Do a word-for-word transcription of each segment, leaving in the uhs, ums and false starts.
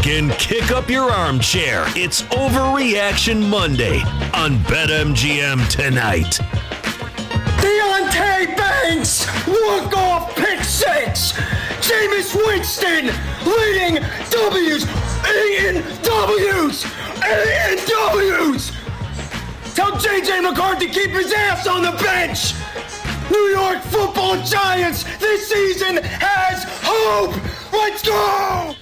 and kick up your armchair. It's Overreaction Monday on BetMGM tonight. Deontay Banks, walk-off pick six. Jameis Winston leading W's, A and W's, A and W's. Tell J J McCarthy keep his ass on the bench. New York Football Giants this season has hope. Let's go.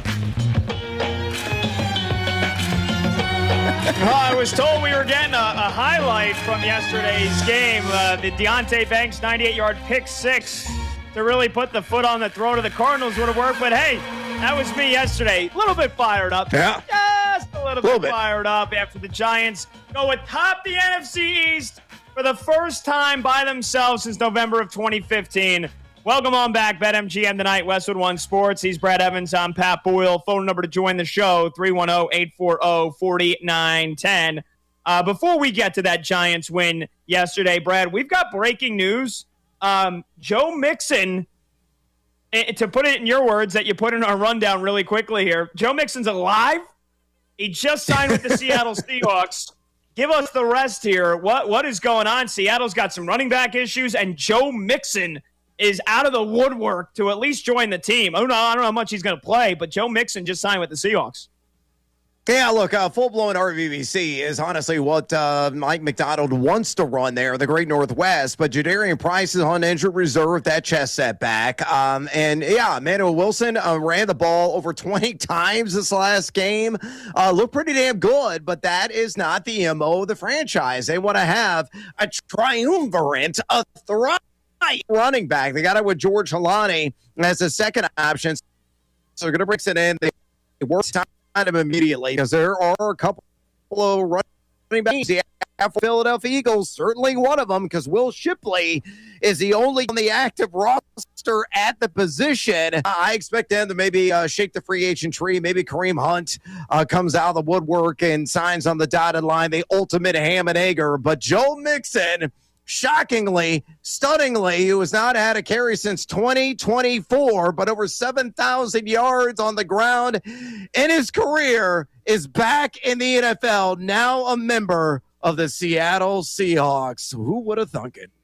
Well, I was told we were getting a, a highlight from yesterday's game. Uh, the Deontay Banks ninety-eight-yard pick six to really put the foot on the throat of the Cardinals would have worked. But, hey, that was me yesterday. A little bit fired up. Yeah. Just a little, little bit, bit fired up after the Giants go atop the N F C East for the first time by themselves since November of twenty fifteen. Welcome on back, BetMGM tonight, Westwood One Sports. He's Brad Evans. I'm Pat Boyle. Phone number to join the show, three one zero, eight four zero, four nine one zero. Uh, before we get to that Giants win yesterday, Brad, we've got breaking news. Um, Joe Mixon, to put it in your words that you put in our rundown really quickly here, Joe Mixon's alive. He just signed with the Seattle Seahawks. Give us the rest here. What What is going on? Seattle's got some running back issues, and Joe Mixon is out of the woodwork to at least join the team. Oh, no, I don't know how much he's going to play, but Joe Mixon just signed with the Seahawks. Yeah, look, uh, full-blown R V B C is honestly what uh, Mike McDonald wants to run there, the Great Northwest, but Jadarian Price is on injured reserve, that chest setback. Um, and, yeah, Emmanuel Wilson uh, ran the ball over twenty times this last game. Uh, looked pretty damn good, but that is not the M O of the franchise. They want to have a triumvirate, a thrive running back. They got it with George Halani as a second option. So they're going to bring it in. They work time him immediately because there are a couple of running backs. The Philadelphia Eagles, certainly one of them, because Will Shipley is the only on the active roster at the position. I expect them to maybe uh, shake the free agent tree. Maybe Kareem Hunt uh, comes out of the woodwork and signs on the dotted line, the ultimate ham and egger. But Joe Mixon, shockingly, stunningly, who has not had a carry since twenty twenty-four, but over seven thousand yards on the ground in his career, is back in the N F L, now a member of the Seattle Seahawks. Who would have thunk it?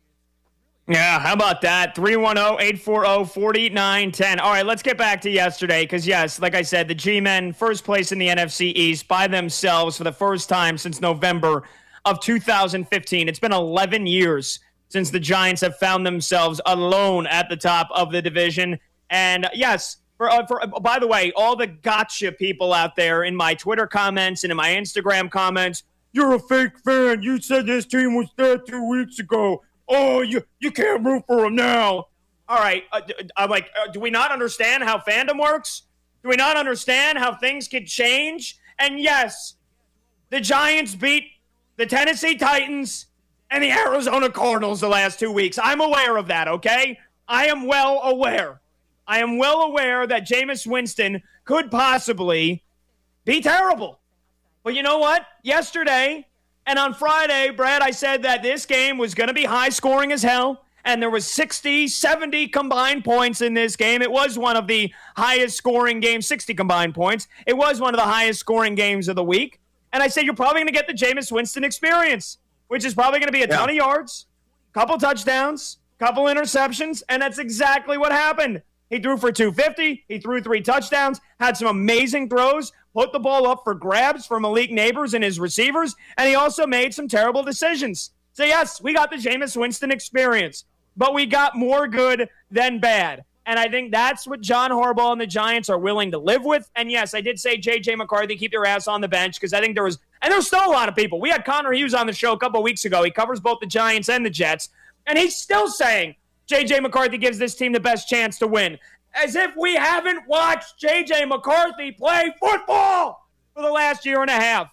Yeah, how about that? three one zero, eight four zero, four nine one zero. All right, let's get back to yesterday because, yes, like I said, the G-Men first place in the N F C East by themselves for the first time since November of two thousand fifteen. It's been eleven years since the Giants have found themselves alone at the top of the division. And yes, for, uh, for uh, by the way, all the gotcha people out there in my Twitter comments and in my Instagram comments, you're a fake fan. You said this team was there two weeks ago. Oh, you you can't root for them now. All right, uh, I'm like, uh, do we not understand how fandom works? Do we not understand how things can change? And yes, the Giants beat the Tennessee Titans and the Arizona Cardinals the last two weeks. I'm aware of that, okay? I am well aware. I am well aware that Jameis Winston could possibly be terrible. But you know what? Yesterday and on Friday, Brad, I said that this game was going to be high scoring as hell, and there was sixty, seventy combined points in this game. It was one of the highest scoring games, sixty combined points. It was one of the highest scoring games of the week. And I said, you're probably going to get the Jameis Winston experience, which is probably going to be a ton yeah. of yards, couple touchdowns, couple interceptions, and that's exactly what happened. He threw for two fifty. He threw three touchdowns, had some amazing throws, put the ball up for grabs for Malik Neighbors and his receivers, and he also made some terrible decisions. So, yes, we got the Jameis Winston experience, but we got more good than bad. And I think that's what John Harbaugh and the Giants are willing to live with. And, yes, I did say J J McCarthy, keep your ass on the bench, because I think there was – and there's still a lot of people. We had Connor Hughes on the show a couple of weeks ago. He covers both the Giants and the Jets. And he's still saying J J McCarthy gives this team the best chance to win. As if we haven't watched J J McCarthy play football for the last year and a half.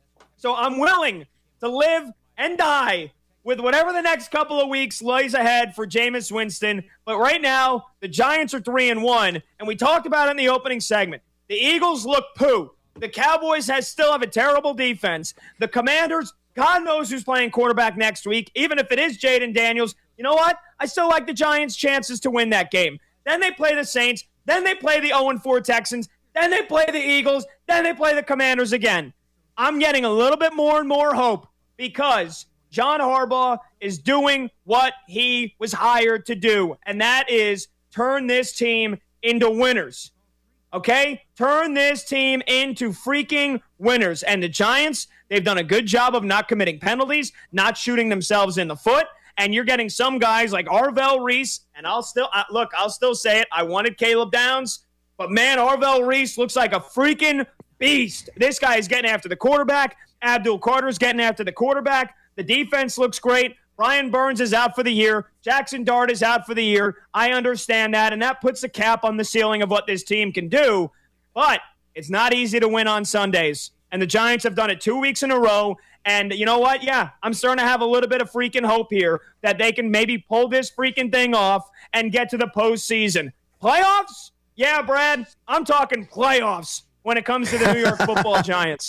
So I'm willing to live and die with whatever the next couple of weeks lays ahead for Jameis Winston. But right now, the Giants are three and one, and we talked about it in the opening segment. The Eagles look poo. The Cowboys has still have a terrible defense. The Commanders, God knows who's playing quarterback next week. Even if it is Jaden Daniels, you know what? I still like the Giants' chances to win that game. Then they play the Saints. Then they play the oh and four Texans. Then they play the Eagles. Then they play the Commanders again. I'm getting a little bit more and more hope because John Harbaugh is doing what he was hired to do, and that is turn this team into winners. Okay? Turn this team into freaking winners. And the Giants, they've done a good job of not committing penalties, not shooting themselves in the foot, and you're getting some guys like Arvell Reese, and I'll still, uh, look, I'll still say it. I wanted Caleb Downs, but man, Arvell Reese looks like a freaking beast. This guy is getting after the quarterback. Abdul Carter's getting after the quarterback. The defense looks great. Brian Burns is out for the year. Jackson Dart is out for the year. I understand that, and that puts a cap on the ceiling of what this team can do. But it's not easy to win on Sundays, and the Giants have done it two weeks in a row. And you know what? Yeah, I'm starting to have a little bit of freaking hope here that they can maybe pull this freaking thing off and get to the postseason. Playoffs? Yeah, Brad, I'm talking playoffs when it comes to the New York Football Giants.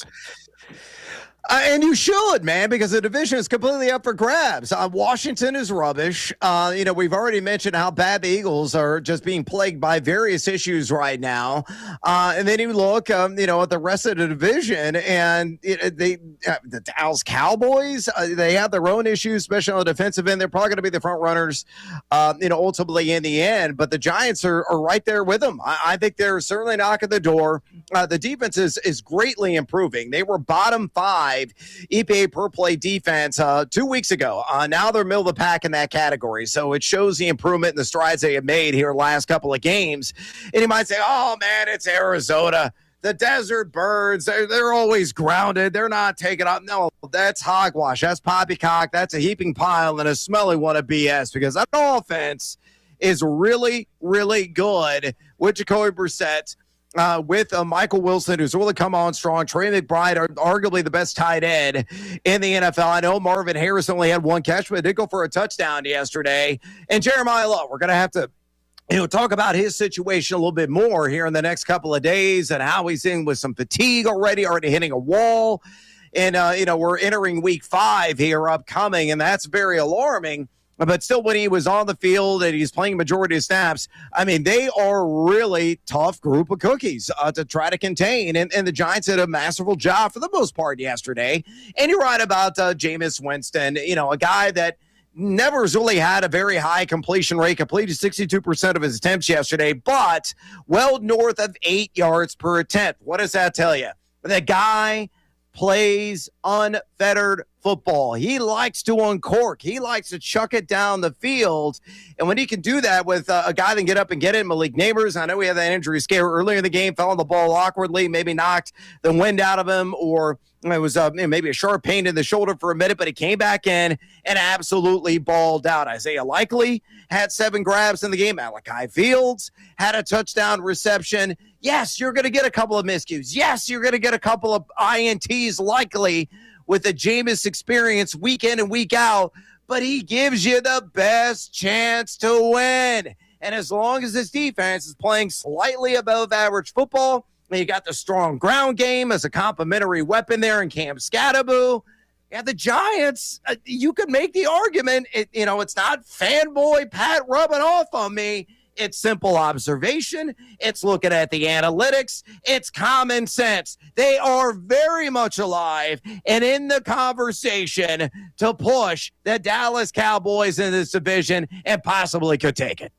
Uh, and you should, man, because the division is completely up for grabs. Uh, Washington is rubbish. Uh, you know, we've already mentioned how bad the Eagles are just being plagued by various issues right now. Uh, and then you look, um, you know, at the rest of the division, and it, they, uh, the Dallas Cowboys, uh, they have their own issues, especially on the defensive end. They're probably going to be the front runners, uh, you know, ultimately in the end. But the Giants are, are right there with them. I, I think they're certainly knocking the door. Uh, the defense is, is greatly improving. They were bottom five E P A per play defense uh, two weeks ago. Uh, now they're middle of the pack in that category. So it shows the improvement and the strides they have made here last couple of games. And you might say, oh, man, it's Arizona. The Desert Birds, they're, they're always grounded. They're not taking up. No, that's hogwash. That's poppycock. That's a heaping pile and a smelly one of B S because that offense is really, really good with Jacoby Brissett. Uh, with uh, Michael Wilson, who's really come on strong. Trey McBride, are arguably the best tight end in the N F L. I know Marvin Harris only had one catch, but did go for a touchdown yesterday. And Jeremiah Love, we're going to have to you know, talk about his situation a little bit more here in the next couple of days and how he's in with some fatigue already, already hitting a wall. And, uh, you know, we're entering week five here upcoming, and that's very alarming. But still, when he was on the field and he's playing majority of snaps, I mean, they are really tough group of cookies uh, to try to contain. And, and the Giants did a masterful job for the most part yesterday. And you're right about uh, Jameis Winston, you know, a guy that never has really had a very high completion rate, completed sixty-two percent of his attempts yesterday, but well north of eight yards per attempt. What does that tell you? The guy plays unfettered football. He likes to uncork. He likes to chuck it down the field. And when he can do that with uh, a guy that can get up and get it, Malik Neighbors, I know we had that injury scare earlier in the game, fell on the ball awkwardly, maybe knocked the wind out of him, or it was uh, maybe a sharp pain in the shoulder for a minute, but he came back in and absolutely balled out. Isaiah Likely had seven grabs in the game. Malachi Fields had a touchdown reception. Yes, you're going to get a couple of miscues. Yes, you're going to get a couple of I N Ts likely with the Jameis experience week in and week out, but he gives you the best chance to win. And as long as this defense is playing slightly above average football, and you got the strong ground game as a complementary weapon there in Cam Scatterboo. Yeah, the Giants, uh, you could make the argument, it, you know, it's not fanboy Pat rubbing off on me. It's simple observation. It's looking at the analytics. It's common sense. They are very much alive and in the conversation to push the Dallas Cowboys in this division and possibly could take it.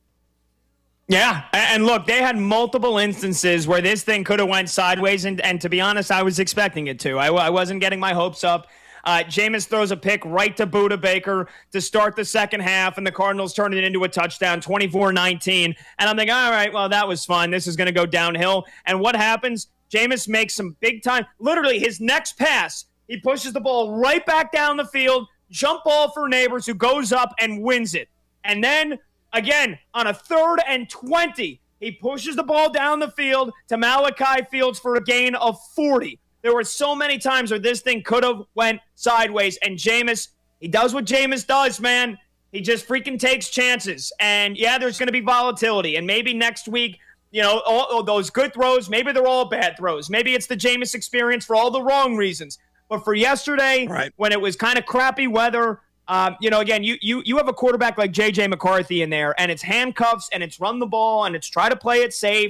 Yeah, and look, they had multiple instances where this thing could have went sideways, and, and to be honest, I was expecting it to. I, I wasn't getting my hopes up. Uh, Jameis throws a pick right to Budda Baker to start the second half, and the Cardinals turn it into a touchdown, twenty-four nineteen. And I'm thinking, all right, well, that was fun. This is going to go downhill. And what happens? Jameis makes some big time, literally his next pass, he pushes the ball right back down the field, jump ball for Neighbors, who goes up and wins it. And then, again, on a third and twenty, he pushes the ball down the field to Malachi Fields for a gain of forty. There were so many times where this thing could have went sideways, and Jameis, he does what Jameis does, man. He just freaking takes chances. And, yeah, there's going to be volatility, and maybe next week, you know, all, all those good throws, maybe they're all bad throws. Maybe it's the Jameis experience for all the wrong reasons. But for yesterday, right, when it was kind of crappy weather, Um, you know, again, you you you have a quarterback like J J McCarthy in there, and it's handcuffs, and it's run the ball, and it's try to play it safe.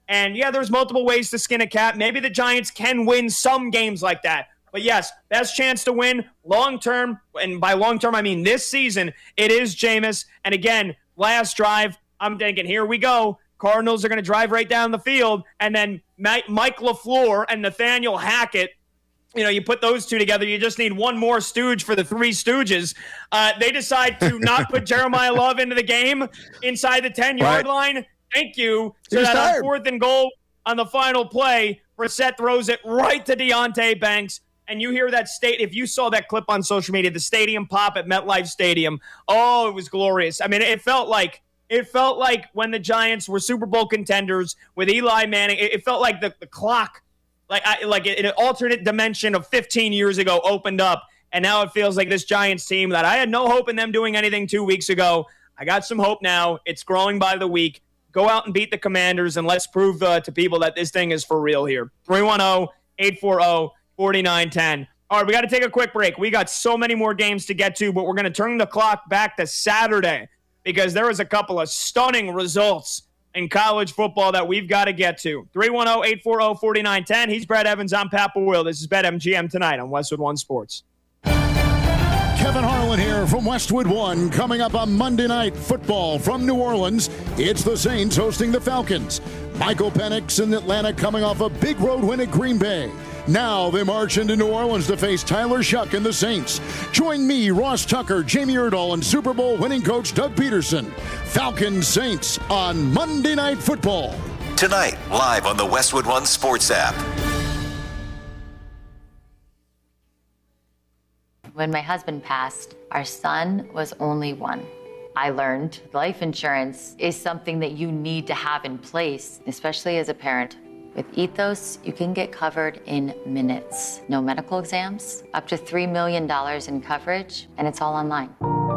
And yeah, there's multiple ways to skin a cat. Maybe the Giants can win some games like that. But yes, best chance to win long-term, and by long-term, I mean this season, it is Jameis. And again, last drive, I'm thinking, here we go. Cardinals are going to drive right down the field, and then Mike LaFleur and Nathaniel Hackett, you know, you put those two together, you just need one more stooge for the three stooges. Uh, they decide to not put Jeremiah Love into the game inside the ten-yard right. line. Thank you. So that on fourth and goal on the final play, Brissett throws it right to Deonte Banks. And you hear that state, if you saw that clip on social media, the stadium pop at MetLife Stadium, oh, it was glorious. I mean, it felt like it felt like when the Giants were Super Bowl contenders with Eli Manning. It, it felt like the, the clock, like I, like an alternate dimension of fifteen years ago opened up. And now it feels like this Giants team that I had no hope in them doing anything two weeks ago. I got some hope now. It's growing by the week. Go out and beat the Commanders, and let's prove uh, to people that this thing is for real here. three one zero, eight four zero, four nine one zero. All right, we got to take a quick break. We got so many more games to get to, but we're going to turn the clock back to Saturday because there was a couple of stunning results in college football that we've got to get to. three one zero, eight four zero, four nine one zero. He's Brad Evans. I'm Pat Boyle. This is BetMGM Tonight on Westwood One Sports. Kevin Harlan here from Westwood One. Coming up on Monday Night Football from New Orleans, it's the Saints hosting the Falcons. Michael Penix in Atlanta coming off a big road win at Green Bay. Now they march into New Orleans to face Tyler Shuck and the Saints. Join me, Ross Tucker, Jamie Erdahl, and Super Bowl winning coach Doug Peterson. Falcons Saints on Monday Night Football. Tonight, live on the Westwood One Sports app. When my husband passed, our son was only one. I learned life insurance is something that you need to have in place, especially as a parent. With Ethos, you can get covered in minutes. No medical exams, up to three million dollars in coverage, and it's all online.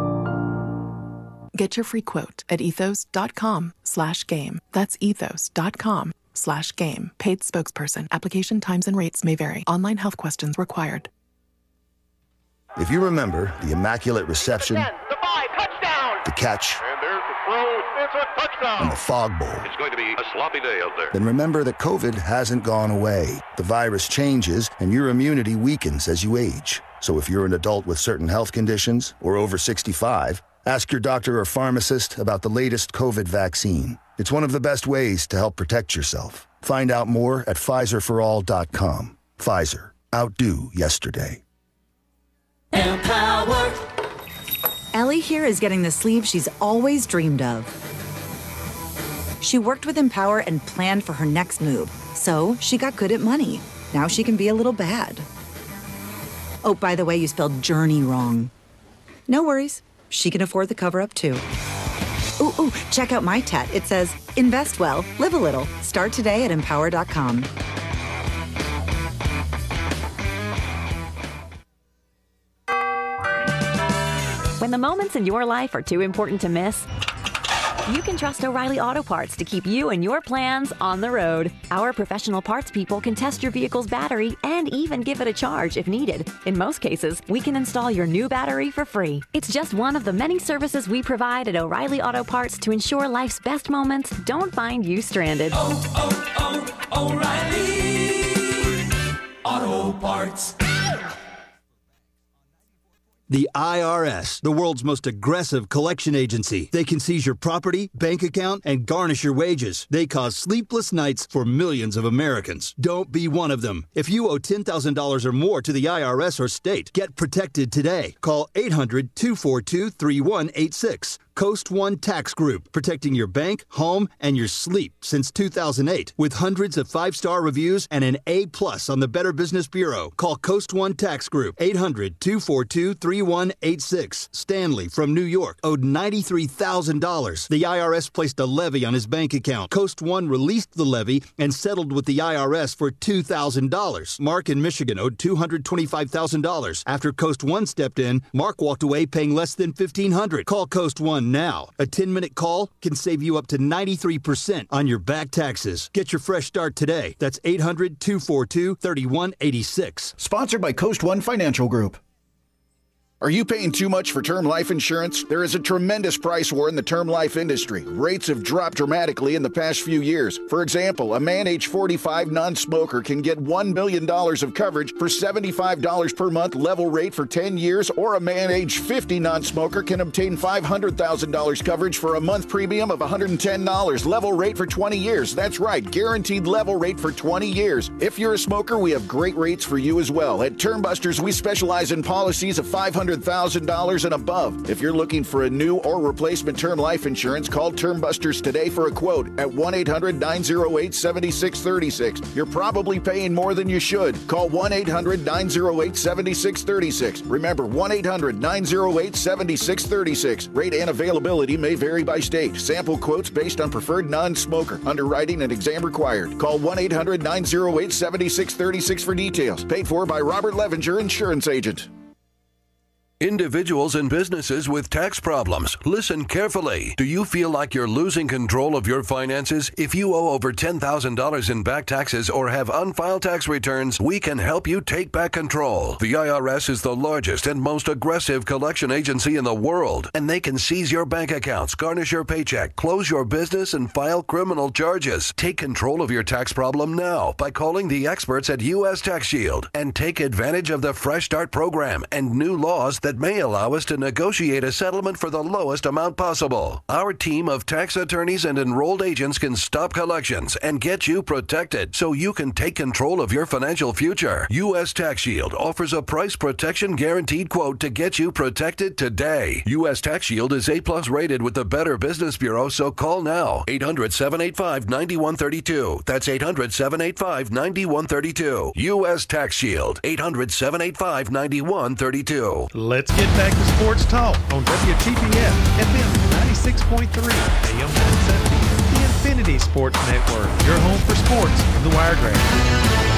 Get your free quote at ethos.com slash game. That's ethos.com slash game. Paid spokesperson. Application times and rates may vary. Online health questions required. If you remember the Immaculate Reception, the five, touchdown, the catch, and there's the throw, it's a touchdown, and the Fog Bowl, it's going to be a sloppy day out there. Then remember that COVID hasn't gone away. The virus changes, and your immunity weakens as you age. So if you're an adult with certain health conditions or over sixty-five, ask your doctor or pharmacist about the latest COVID vaccine. It's one of the best ways to help protect yourself. Find out more at Pfizer for all dot com. Pfizer. Outdo yesterday. Empower. Ellie here is getting the sleeve she's always dreamed of. She worked with Empower and planned for her next move, so she got good at money. Now she can be a little bad. Oh, by the way, you spelled journey wrong. No worries. She can afford the cover-up, too. Ooh, ooh, check out my tat. It says, invest well, live a little. Start today at empower dot com. When the moments in your life are too important to miss, you can trust O'Reilly Auto Parts to keep you and your plans on the road. Our professional parts people can test your vehicle's battery and even give it a charge if needed. In most cases, we can install your new battery for free. It's just one of the many services we provide at O'Reilly Auto Parts to ensure life's best moments don't find you stranded. Oh, oh, oh, O'Reilly Auto Parts. The I R S, the world's most aggressive collection agency. They can seize your property, bank account, and garnish your wages. They cause sleepless nights for millions of Americans. Don't be one of them. If you owe ten thousand dollars or more to the I R S or state, get protected today. Call eight hundred, two four two, three one eight six. Coast One Tax Group, protecting your bank, home, and your sleep since two thousand eight. With hundreds of five-star reviews and an A plus on the Better Business Bureau. Call Coast One Tax Group, eight hundred, two four two, three one eight six. Stanley from New York owed ninety-three thousand dollars. The I R S placed a levy on his bank account. Coast One released the levy and settled with the I R S for two thousand dollars. Mark in Michigan owed two hundred twenty-five thousand dollars. After Coast One stepped in, Mark walked away paying less than fifteen hundred dollars. Call Coast One now. A ten-minute call can save you up to ninety-three percent on your back taxes. Get your fresh start today. That's eight hundred, two four two, three one eight six. Sponsored by Coast One Financial Group. Are you paying too much for term life insurance? There is a tremendous price war in the term life industry. Rates have dropped dramatically in the past few years. For example, a man age forty-five non-smoker can get one million dollars of coverage for seventy-five dollars per month level rate for ten years, or a man age fifty non-smoker can obtain five hundred thousand dollars coverage for a month premium of one hundred ten dollars level rate for twenty years. That's right, guaranteed level rate for twenty years. If you're a smoker, we have great rates for you as well. At Termbusters, we specialize in policies of five hundred thousand dollars and above. If you're looking for a new or replacement term life insurance, call Termbusters today for a quote at one eight hundred nine oh eight seven six three six. You're probably paying more than you should. Call one eight hundred nine oh eight seven six three six. Remember, one eight hundred nine oh eight seven six three six. Rate and availability may vary by state. Sample quotes based on preferred non-smoker. Underwriting and exam required. Call one eight hundred nine oh eight seven six three six for details. Paid for by Robert Levinger, Insurance Agent. Individuals and businesses with tax problems, listen carefully. Do you feel like you're losing control of your finances? If you owe over ten thousand dollars in back taxes or have unfiled tax returns, we can help you take back control. The I R S is the largest and most aggressive collection agency in the world, and they can seize your bank accounts, garnish your paycheck, close your business, and file criminal charges. Take control of your tax problem now by calling the experts at U S Tax Shield and take advantage of the Fresh Start program and new laws that that may allow us to negotiate a settlement for the lowest amount possible. Our team of tax attorneys and enrolled agents can stop collections and get you protected so you can take control of your financial future. U S Tax Shield offers a price protection guaranteed quote to get you protected today. U S Tax Shield is A plus rated with the Better Business Bureau, so call now. eight hundred seven eight five nine one three two. That's eight hundred seven eight five nine one three two. U S Tax Shield. eight hundred seven eight five nine one three two. Let's get back to sports talk on W T P F F M ninety-six point three, A M nine seventy, the Infinity Sports Network, your home for sports, the Wiregrass.